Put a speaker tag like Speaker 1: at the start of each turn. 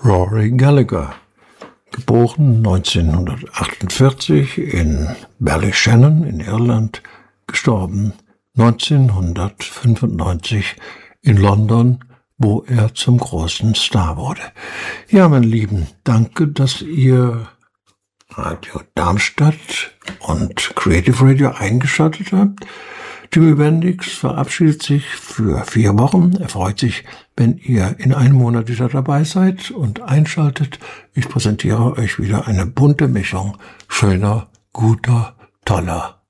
Speaker 1: Rory Gallagher, geboren 1948 in Ballyshannon in Irland, gestorben 1995 in London, wo er zum großen Star wurde. Ja, meine Lieben, danke, dass ihr Radio Darmstadt und Creative Radio eingeschaltet habt. Jimmy Bendix verabschiedet sich für 4 Wochen. Er freut sich, wenn ihr in einem Monat wieder dabei seid und einschaltet. Ich präsentiere euch wieder eine bunte Mischung schöner, guter, toller